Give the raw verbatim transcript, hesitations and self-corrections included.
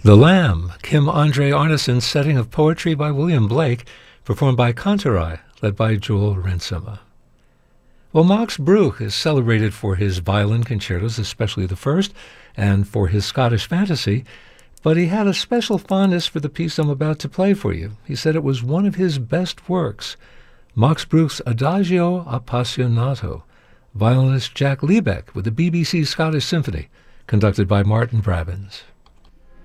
The Lamb, Kim Andre Arneson's setting of poetry by William Blake, performed by Kantarai, led by Joel Rensema. Well, Max Bruch is celebrated for his violin concertos, especially the first, and for his Scottish fantasy, but he had a special fondness for the piece I'm about to play for you. He said it was one of his best works. Max Bruch's Adagio Appassionato, violinist Jack Liebeck with the B B C Scottish Symphony, conducted by Martin Brabbins.